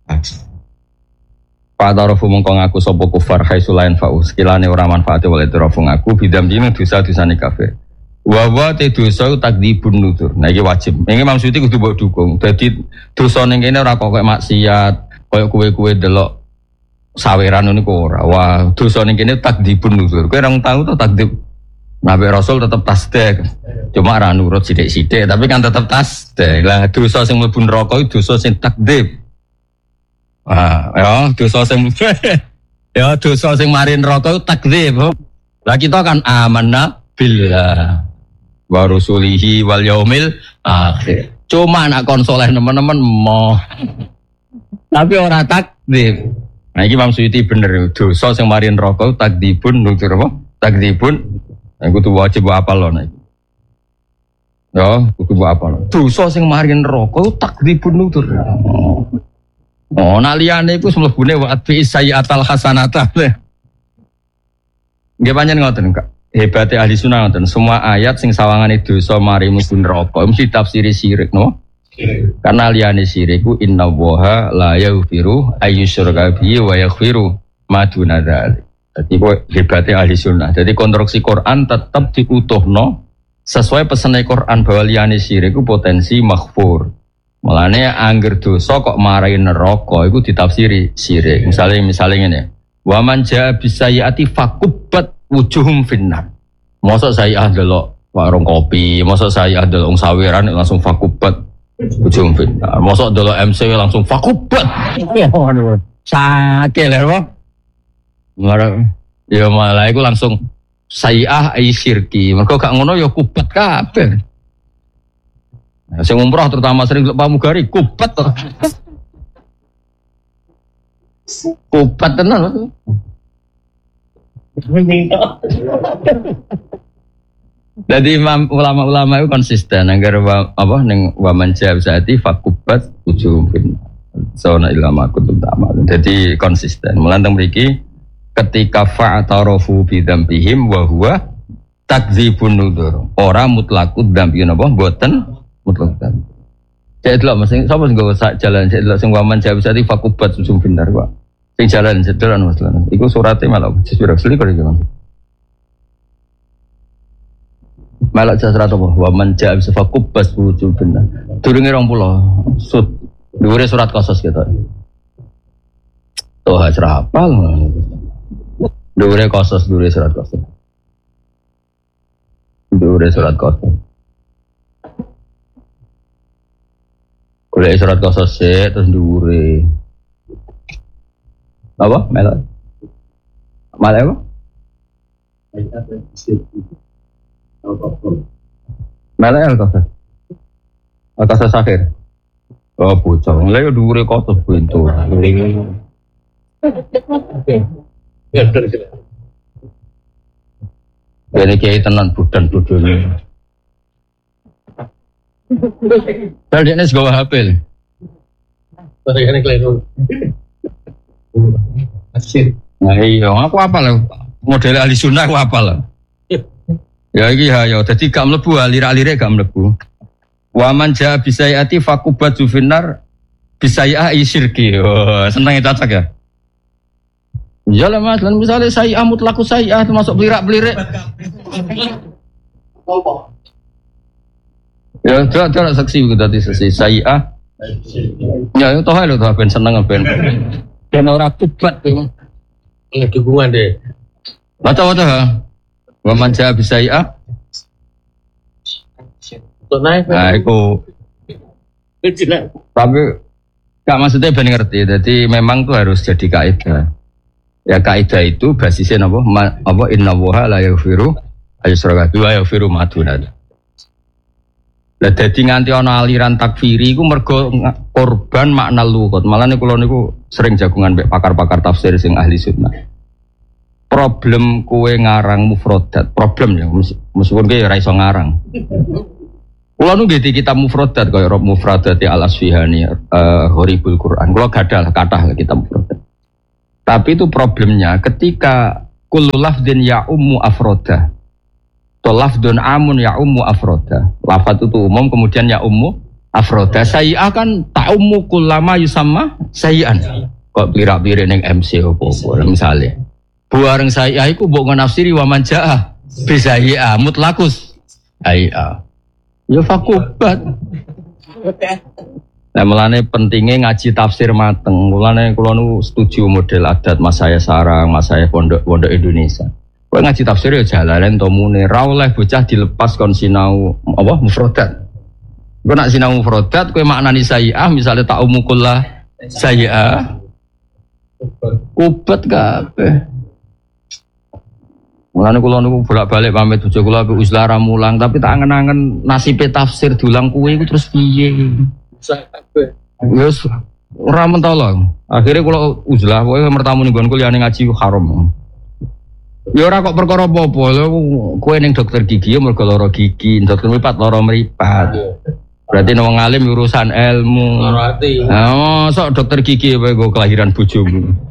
Padahal mongko ngaku sapa kufar haisulain faus. Kilane ora manfaate wale terofung aku bidam dine dosa-dosane kafir. Wa wa te dosa takdibun nutur. Nah iki wajib. Iki maksudnya kudu mbok dukung. Dadi dosa ning kene ora kok maksiat, koyo kowe-kowe delok saweran niku ora. Wah, dosa ning kene takdibun nutur. Kowe ora tau to takdib. Nabi Rasul tetap tasdek, cuma ora nurut sithik-sithik, tapi kan tetap tasdek. Lah dosa sing mlebu neraka iku dosa sing takdib. Ah, ya dosa sing ya dosa sing mari neraka iku takdib. Lah kita kan amanna billah wa rusulihi wal yaumil akhir. Cuma nak konsoleh teman-teman mau. Tapi ora takdib. Nah iki Imam Suyuti bener, dosa sing mari neraka takdibun nutur apa? Takdibun. Aku tuh wajib apa lo nih? Ya, aku tuh apa lo? Dosa sing mari neraka takdibun nutur. Oh, oh naliane iku mlebune wa atbi sayyatal hasanata. Nggih pancen ngoten, Kak. Hebate ahli sunnah ngoten, semua ayat sing sawangane dosa mari mlebu neraka mesti tafsiri syirik, no? Karena liyane syirik ku innallaha la yaghfiru ayyusyraka bihi wa yaghfiru ma duna dzalik. Jadi kok hebatnya ahli sunnah. Jadi konstruksi Quran tetap diutuhno sesuai pesan Al-Qur'an bahwa liyane syirik iku potensi maghfur. Mulane angger dosa kok marahi neraka iku ditafsiri syirik. Misale misale ngene. Wa man jaa bisayyati fakubbat wujuhum finnar. Mosok saya delok warung kopi, mosok saya delok wong saweran langsung fakubbat wujuhum finnar. Mosok delok M C langsung fakubbat. Sakit lho, Pak. Ya malah iku langsung sayyah ai syirki. Mergo gak ngono ya kubat kabeh. Nah, sing umroh terutama sering delok pramugari kubat to. Kubat tenan. Jadi ulama-ulama itu konsisten agar apa ning wa man jabsati fakubat ujubin. Sauna ilama kutub amal. Jadi konsisten. Mulantang mriki ketika fa'tarafu bi dzambihim wa huwa takdzibun nudzur. Ora mutlakud dzambi napa mboten mutlak dzambi. Cek delok mesti sapa sing nggawa jalan cek delok sing wa man jabsati fakubat ujubin benar kok. Sing jalan sedoran Mas Lan. Iku surate malah jujur asli kok iki. Malah jasrat apa? Wa man ja'a fakubat ujubin. Durunge rong puluh sud dhuwure surat Qasas gitu. Toh hasrah hafal. Dhuwure Qasas, dhuwure surat Qasas. Dhuwure surat Qasas. Kuliah surat Qasas terus dhuwure. Apa? Melak. Malah apa? Malah Al-Qasas. Al-Qasas akhir. Oh bocah, lha yo dhuwure kotos bentuk. Dene kiai tenan budan bodone. Dal dene segawa H P. Bareng kleru. Asir. Nah iya, aku apal model ahli sunnah aku apal. Ya iki ha ya dadi gak mlebu alire-alire gak mlebu. Wa man jaa bisayati fakubat jufinar bisayah syirki. Oh, seneng cocok ya. Ya lah Mas, lan misale saya mutlaku saya termasuk belirak-belirik. Ya, cara saksi ku dadi saksi saya. Ya, itu toh lho toh ben seneng ben. Ben ora kubat ku. Ini dukungan deh. Baca-baca ha. Wa man jaa bisayah naik, nah, itu tapi gak maksudnya ben ngerti. Jadi memang tuh harus jadi kaidah. Ya kaidah itu basisnya apa? Ma, apa inna woha la yaghfiru ayyusraka wa yaghfiru ma dunal. Lah dadi nganti ana aliran takfiri iku mergo korban makna lugat. Malane kula niku sering jagungan mek pakar-pakar tafsir sing ahli sunnah. Problem kowe ngarang mufradat, problem ya meskipun kowe ora iso ngarang. Kula nu nggih kitab mufradat kaya Rob Mufradati Al-Asfihani uh, Horibul Quran. Kula gadah kathah kitab mufradat. Tapi itu problemnya ketika kullu lafdin ya ummu afroda. To lafdun amun ya ummu afroda. Lafaz itu umum kemudian ya ummu afroda. Sayyi'ah kan ta ummu kullama yusamma sayyi'an. Kok pirak-pirik ning M C opo-opo misale. Buareng sayyi'ah iku mbok nafsiri wa man jaa bi sayyi'ah mutlakus. Ayya. Ya fakubat. Nah, mulane pentingnya ngaji tafsir mateng. Mulane kula nu setuju model adat Mas saya sarang, Mas saya pondok pondok Indonesia. Kowe ngaji tafsir ya jalanen to mune ra oleh bocah dilepas kon sinau apa mufradat. Kowe nak sinau mufradat kowe maknani sayyi'ah misale tak umukullah sayyi'ah. Kubat kabeh. Mulane kula niku bolak-balik pamit bojo kula ke Uzlara mulang tapi tak angen-angen nasibe tafsir diulang kuwi iku terus piye. Wes ora mentolo. Akhire kula uzlah kowe mertamu ning nggonku liyane ngaji haram. Ya ora kok perkara apa-apa lho kowe ning dokter gigi ya mergo lara gigi, dokter mripat lara mripat. Berarti wong alim urusan ilmu. Lara ati. Nah, sok dokter gigi kowe go kelahiran bojomu.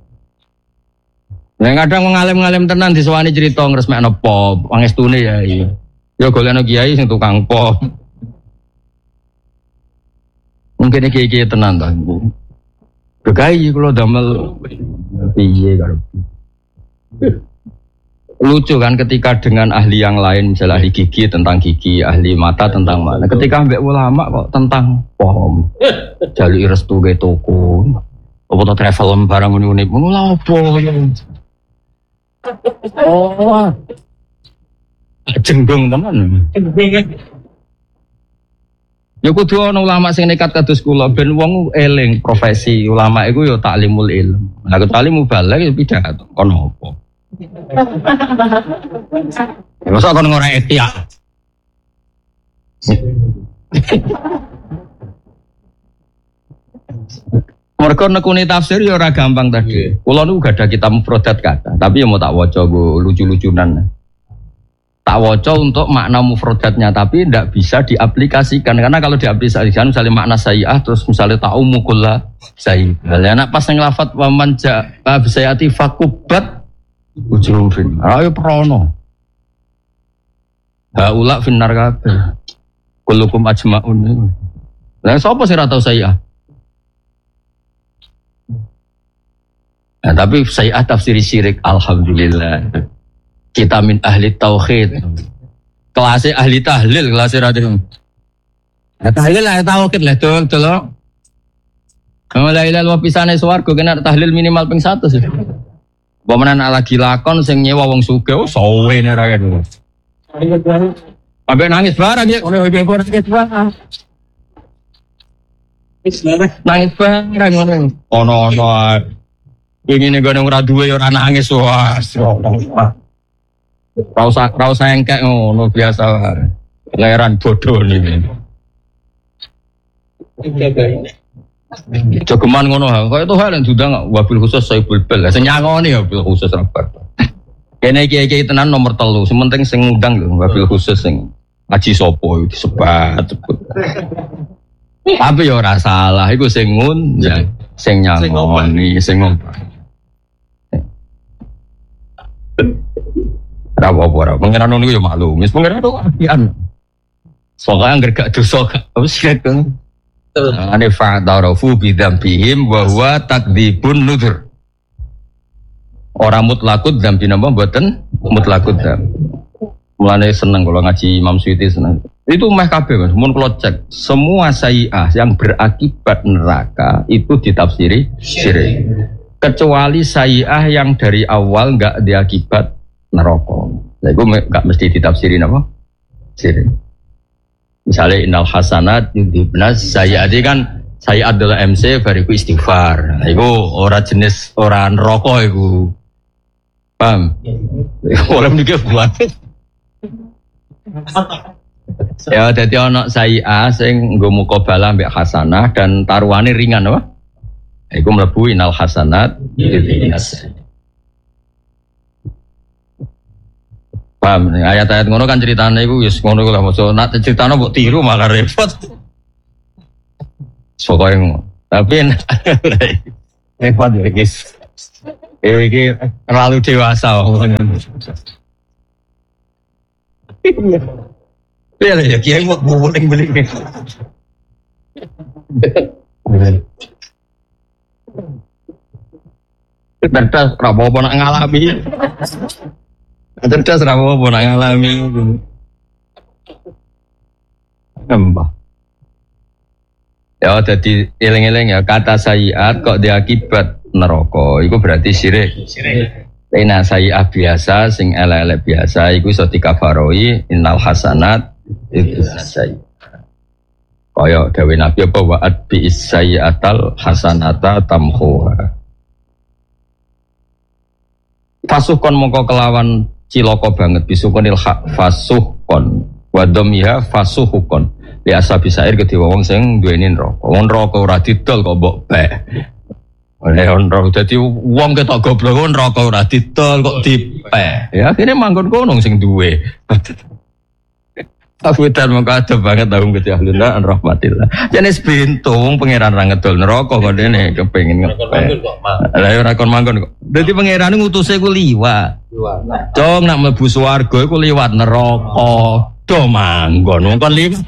Nah kadang mengalim-ngalim tenan disewani cerita ngresmekno pop, pangestune ya iya. Ya golekno kiai sing tukang pop. Mungkin kiai-kiai tenan ta. Bekai kula damel piye karo. Lucu kan ketika dengan ahli yang lain, misalnya ahli gigi tentang gigi, ahli mata tentang mana. Ketika ambek ulama kok tentang pom, jalui restu ke toko, apa travel barang unik-unik, ngono lha opo ya. Oh. Jenggung teman. Ya kudu ana ulama sing nekat kados kula ben wong eling profesi ulama iku ya taklimul ilm. Lah kecuali mubalagh ya pidato kono apa. Ya masa kon ngorek ya. Mergo nekuni tafsir ya ora gampang tadi. Kula niku gak ada kitab mufradat kata, tapi ya mau tak waca go lucu-lucunan. Tak waca untuk makna mufradatnya, tapi tidak bisa diaplikasikan karena kalau diaplikasikan misalnya makna sayyah terus misalnya ta'umu kulla sayyah. Lah anak pas nang lafat wa man ja'a bi sayyati fakubat ujrum fin. Ayo prono. Haula finnar kabeh. Kullukum ajmaun. Lah sapa sing ora tau sayyah? Nah, tapi sayyah tafsir syirik alhamdulillah. Kita min ahli tauhid. Kelasnya ahli tahlil, kelasnya radhi. Ya tahlil lah tauhid lah dol dol. Kalau la ilaha illallah pisane swarga kena tahlil minimal ping satu sih. Pemenan lagi lakon sing nyewa wong sugih oh sowe nek ra kene. Ambek nangis barang ya, oleh ibu nangis barang. Nangis barang ngono. Ono-ono. Ingine gone ora duwe ya ora nangis wah. Rausa rausa engkek ngono biasa leran bodoh nih. Jogeman ngono ha. Kok itu hal yang diundang wabil khusus Saibul Bel. Sing nyangoni ya wabil khusus rapat. Kene iki-iki tenan nomor telu. Sing penting sing ngundang lho wabil khusus sing Haji Sopo disebat. Tapi ya ora salah iku sing ngundang, sing nyangoni, sing ngomong. Rawa apa pengiran niku ya maklum. Wis pengiran kok apian. Soale angger gak dosa apa sih kan. Ane fa'tarafu bi dzambihim wa huwa takdzibun nudzur. Ora mutlaqud dzambi napa mboten mutlaqud dzam. Mulane seneng kalau ngaji Imam Suyuti seneng. Itu meh kabeh Mas, mun kula cek semua sayi'ah yang berakibat neraka itu ditafsiri syirik. Kecuali sayi'ah yang dari awal enggak diakibat neraka. Nah, itu enggak mesti ditafsirin apa? Syirik. Misalnya innal hasanat yudhibnas sayyi'ati kan sayyi'at adalah M C bariku istighfar. Nah, itu ora jenis ora neraka iku. Paham? Oleh niki buat. Ya dadi ana sayyi'ah sing nggo muqabalah mbek hasanah dan taruhane ringan apa? Iku mlebu innal hasanat yudhibnas. Paham, ayat-ayat ngono kan ceritane iku wis ngono lah maksud nak ceritane mbok tiru malah repot. Pokoke ngono. Tapi repot ya guys. Iki terlalu dewasa. Iya lah ya kiai mau boleh-boleh. Cerdas ra apa nak ngalami. Cerdas ra apa nak ngalami. Embah. Ya jadi eling-eling ya kata sayiat kok diakibat neraka iku berarti syirik. Syirik. Ena sayiat biasa sing elek-elek biasa iku iso dikafaroi innal hasanat itu sayiat. Kaya dawuh Nabi apa wa'ad bi sayyi'atal hasanata tamhuha. Fasuhkon mongko kelawan cilaka banget bisukonil hak fasuhkon wa dhammiha fasuhkon. Biasa bisa air kedhe wong sing duweni neraka. Wong neraka ora didol kok mbok bek. Oleh neraka dadi wong ketok goblok wong neraka ora didol kok dipek. Ya akhire manggon kono sing duwe. Aku dan mengkado banget tahun ke ahlullah rahmatillah. Jenis pintu wong pangeran ra ngedol neraka kok dene kepengin ngepek. Lah ora kon manggon kok. Dadi pangeran ngutuse ku liwat. Liwat. Dong nak mlebu swarga iku liwat neraka. Do manggon wong kon liwat.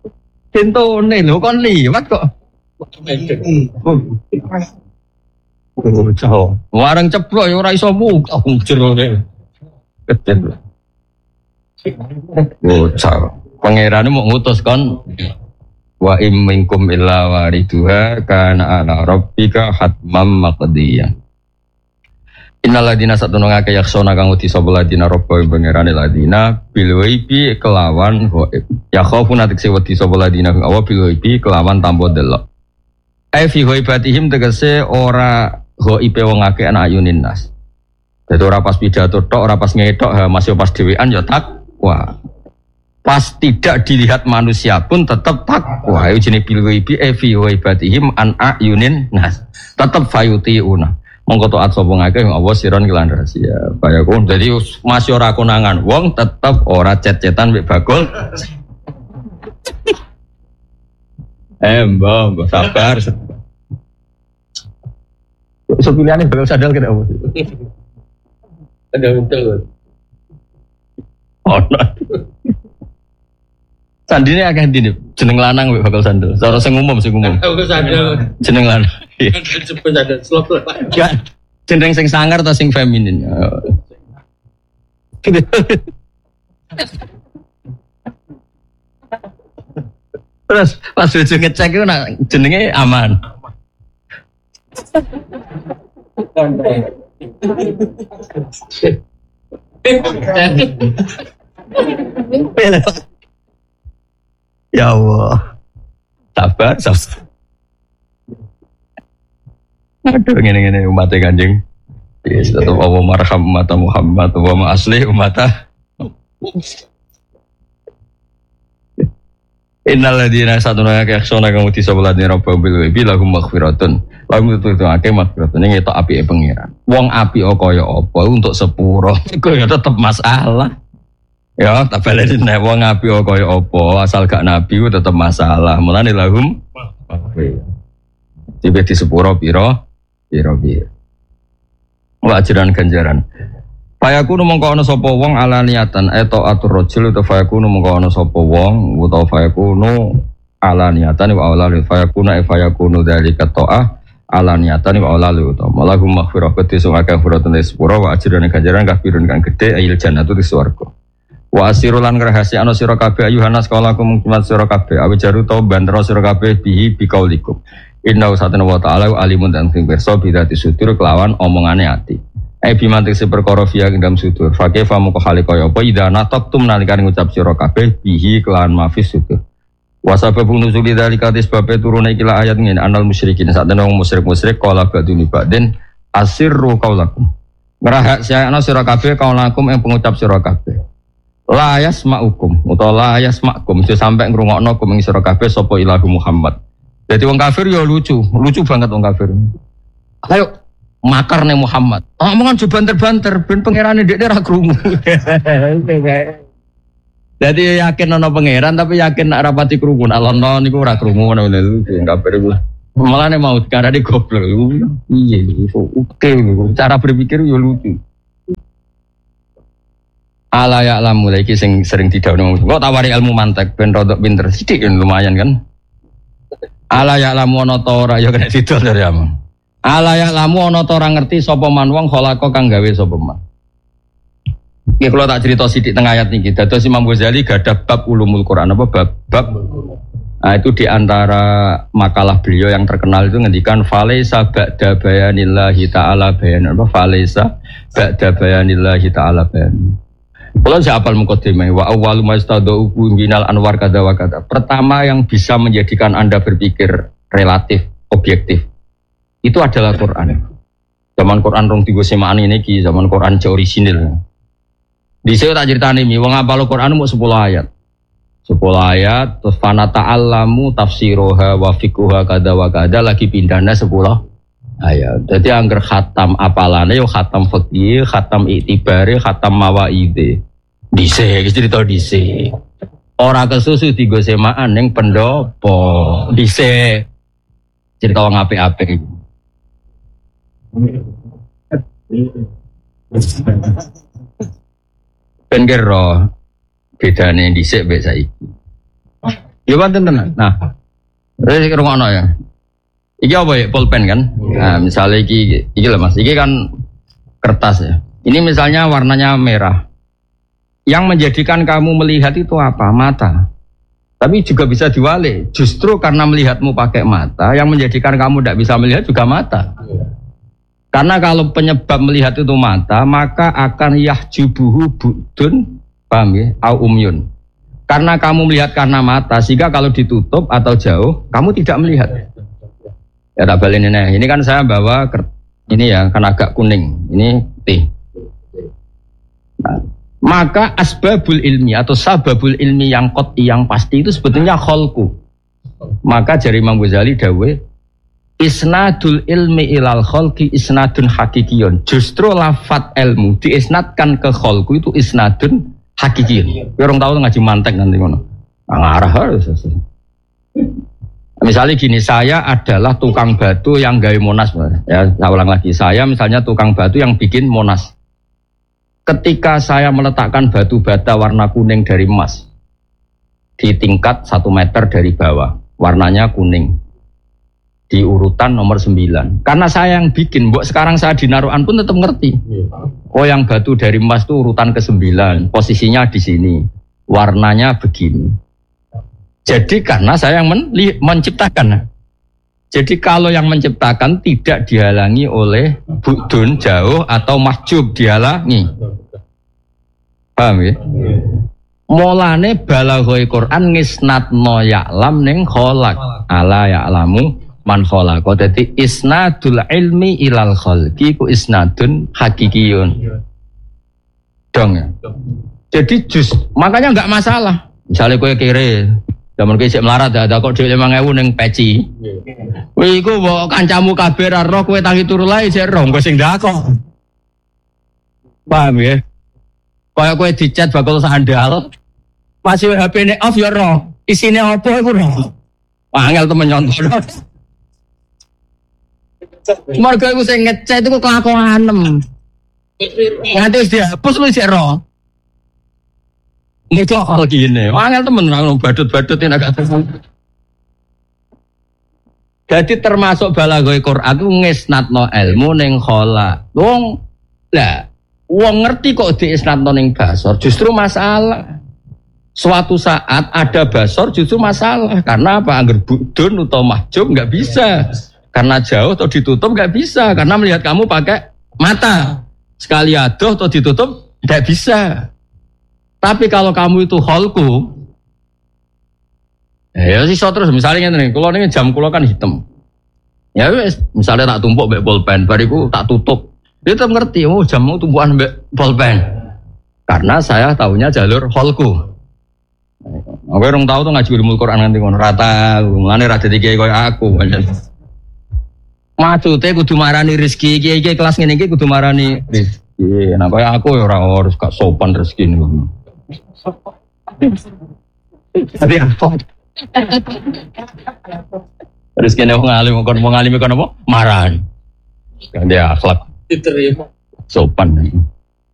Pintune lho kon liwat kok. Bocah. Warang ceplok ya ora iso muka jerone. Kecil. Bocah. Pangerane mau ngutus kon wa im minkum illa wariduha kana ala rabbika hatmam maqdiyan. Innal ladina satuna ngake yaksona kang uti sapa ladina robba pangerane ladina bil waibi kelawan ghaib. Ya khaufu natik se wedi sapa ladina awa bil waibi kelawan tanpa delok. Ai fi ghaibatihim tegese ora ghaibe wong akeh ana ayunin nas. Dadi ora pas pidato tok, ora pas ngedok, ha masih pas dhewean ya takwa. Pas tidak dilihat manusia pun tetap takwa. Ayo jenenge bil waibi ai fi ghaibatihim an ayunin nas. Tetap fayutiuna. Mongko taat sapa ngake Allah siron kelan rahasia. Kaya kon dadi masih ora konangan wong tetep ora cet-cetan mek bakul. Eh mbah, sabar. So pilihannya bakal sadal kena apa? Ada betul. Oh no. Sandine akeh dine jeneng lanang mek bakal sandal. Cara sing umum sing umum. Bakal sandal. Jeneng lanang. Cepet sandal slop Pak. Enggak. Jeneng sing sangar atau sing feminin. Terus pas bojo ngecek itu nak jenenge aman. Ya Allah. Sabar, sabar. Aduh, ngene-ngene umatnya Kanjeng. Yes, tetap Allah marham umat Muhammad, wa ma asli umatah. Innal ladina satuna yakhshona kang uti sapa ladina rabbahum bil ghaibi lahum maghfiratun. Lahum itu akeh maghfiratun ning etok apike pangeran. Wong apik kaya apa untuk sepuro iku ya tetep masalah. Ya, tak baleni nek wong apik kaya apa asal gak nabi ku tetep masalah. Mulane lahum maghfiratun. Tiba di sepuro pira pira pira. Wajaran ganjaran. Fayakunu mongko ana sapa wong alaniatan eto atur rajul utawa fayakunu mongko ana sapa wong utawa fayakunu alaniatan wa aulal fayakunu e fayakunu dalika ta'ah alaniatan wa aulal utawa malahum maghfirah kete sing akeh furatun sepuro wa ajrane ganjaran kafirun kang gedhe ayil jannatu di swarga. Wa asiru lan rahasia ana sira kabeh ayuhana sekolah kumkumat sira kabeh awi jaru ta bandara sira kabeh bihi bikaulikum. Inna usatana wa ta'ala alimun dan sing pirsa bidati sudur kelawan omongane ati. Eh bimantik si perkara fiya ing dalam sudur. Fakih famu kehali kaya apa idza nataktum nalikan ngucap sira kabeh bihi kelawan mafis sudur. Wa sababun nuzuli dzalika tisbabe turune iki la ayat ngene anal musyrikin sak dene wong musyrik-musyrik kala baduni baden asirru qaulakum. Ngrahasiakna sira kabeh kaulakum ing pengucap sira kabeh. La yasma'ukum utawa la yasma'kum aja sampe ngrungokno kum ing sira kabeh sapa ilahu Muhammad. Jadi wong kafir ya lucu, lucu banget wong kafir. Ayo makar nih Muhammad. Omongan jo banter-banter ben pangerane ndekne ra krungu. Jadi yakin ana pangeran tapi yakin nek rapati krungu. Alono niku ora krungu ngono lho wong kafir iku. Malane mau karane goblok. Piye oke cara berpikir ya lucu. Ala ya lamu iki sing sering didhawuhi. Kok tawari ilmu mantek ben rodok pinter sithik lumayan kan. Ala ya lamu ana ta ora ya kena didol dari amu. Ala ya lamu ana ta ora ngerti sapa man wong khalaqa kang gawe sapa man. Iki kula tak crito sithik teng ayat niki. Dados Imam Ghazali gadah bab ulumul Quran apa bab bab. Nah, itu di antara makalah beliau yang terkenal itu ngendikan falaisa ba'da bayanillahi ta'ala bayan apa falaisa ba'da bayanillahi ta'ala bayan. Kalau saya apal mukadimah wa awwalu mastadau binal anwar kada wa kada. Pertama yang bisa menjadikan Anda berpikir relatif, objektif itu adalah Quran. Zaman Quran rong tiga semaan ini ki zaman Quran jauh orisinil. Di sini tak ceritani mi wong apal Quran mau sepuluh ayat. sepuluh ayat terus fana ta'allamu tafsiroha wa fiqhuha kada wa kada lagi pindahnya sepuluh ayat. Jadi angger khatam apalane yo khatam fikih, khatam iktibari, khatam mawaide. Dhisik, cerita dhisik. Ora kesusu tiga semaan ning pendopo. Dhisik. Cerita wong apik-apik. Ben kira bedane dhisik mek saiki. Ya wonten tenan. Nah, wis ngrungokno ya. Iki apa ya? Pulpen kan? Nah, misalnya iki, iki lah Mas. Iki kan kertas ya. Ini misalnya warnanya merah. Yang menjadikan kamu melihat itu apa? Mata. Tapi juga bisa diwalik. Justru karena melihatmu pakai mata, yang menjadikan kamu tidak bisa melihat juga mata. Karena kalau penyebab melihat itu mata, maka akan yahjubuhu budun, paham ya? Au umyun. Karena kamu melihat karena mata, sehingga kalau ditutup atau jauh, kamu tidak melihat. Ya tak balik ini. Ini kan saya bawa ini ya, kan agak kuning. Ini T. Nah, maka asbabul ilmi atau sababul ilmi yang qat'i yang pasti itu sebetulnya kholku. Maka jari Imam Ghazali dawe isnadul ilmi ilal kholki isnadun hakikiyun. Justru lafat ilmu diisnadkan ke kholku itu isnadun hakikiyun. Orang tahu ngaji mantek nanti ngono. Ngarah harus. Misalnya gini, saya adalah tukang batu yang gawe Monas. Ya, saya ulang lagi. Saya misalnya tukang batu yang bikin Monas. Ketika saya meletakkan batu bata warna kuning dari emas di tingkat satu meter dari bawah, warnanya kuning, di urutan nomor sembilan. Karena saya yang bikin, buat sekarang saya di Narukan pun tetap ngerti. Oh, yang batu dari emas itu urutan ke sembilan, posisinya di sini, warnanya begini. Jadi karena saya yang men- menciptakan. Jadi kalau yang menciptakan tidak dihalangi oleh budun jauh atau mahjub dihalangi. Paham ya? Mulane balaghoi Quran ngisnatno ya'lam ning kholaq. Ala ya'lamu man kholaq. Dadi isnadul ilmi ilal khalqi ku isnadun hakikiyun. Dong ya. Jadi jus makanya enggak masalah. Misalnya kowe kere zaman kowe sik melarat ada kok dhuwit lima ewu ning peci. Kowe iku mbok kancamu kabeh ra ro kowe tangi turu lae sik ro engko sing ndakok. Paham ya? Kaya kowe dicat bakal sandal. Masih H P-ne off ya ro. Isine apa iku ro? Angel temen nyonton. Marga iku sing ngecet iku kelakuanem. Nganti wis dihapus lu sik ro. Itu hal gini, angel temen orang badut-badutin agak temen. Jadi termasuk balaghoi Quran itu ngisnatno ilmu ning kholaq. Wong lah, wong ngerti kok diisnatno ning basor, justru masalah. Suatu saat ada basor justru masalah. Karena apa? Angger budun atau mahjub nggak bisa. Karena jauh atau ditutup nggak bisa. Karena melihat kamu pakai mata. Sekali adoh atau ditutup nggak bisa. Tapi kalau kamu itu holku, ya sih so terus misalnya nih, kalau ini jam kulo kan hitam, ya wes misalnya tak tumpuk mbek pulpen, bariku tak tutup, dia tetap ngerti, oh jammu tumpukan mbek pulpen, karena saya tahunya jalur holku. Aku orang tahu tuh ngaji ilmu Quran nanti kon rata, mulane rada tiga kayak aku. Maksudnya kudu marani rezeki, kiai kelas ngene iki kudu marani rezeki. Nah kayak aku ya ora harus gak sopan rezeki niku. Tapi apa? Terus kena orang alim, orang alim kan apa? Marah. Kan dia akhlak. Diterima. Sopan.